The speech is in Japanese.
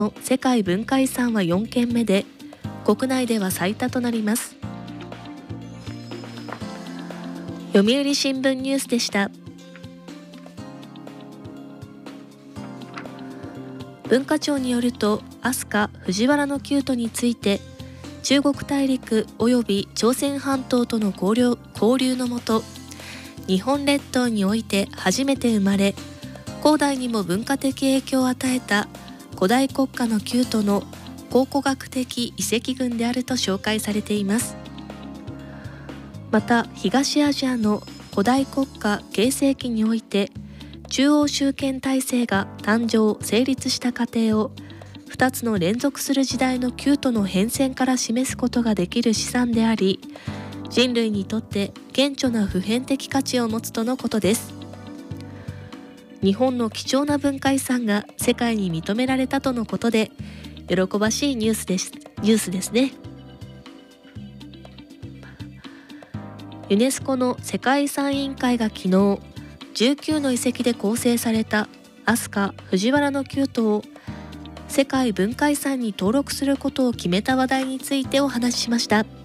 の世界文化遺産は4件目で、国内では最多となります。読売新聞ニュースでした。文化庁によると、飛鳥・藤原の旧都について、中国大陸及び朝鮮半島との交流のもと、日本列島において初めて生まれ、古代にも文化的影響を与えた古代国家の旧都の考古学的遺跡群であると紹介されています。また、東アジアの古代国家形成期において、中央集権体制が誕生・成立した過程を2つの連続する時代の旧都の変遷から示すことができる資産であり、人類にとって顕著な普遍的価値を持つとのことです。日本の貴重な文化遺産が世界に認められたとのことで、喜ばしいニュースですね。ユネスコの世界遺産委員会が昨日、19の遺跡で構成された飛鳥・藤原の旧都を世界文化遺産に登録することを決めた話題についてお話ししました。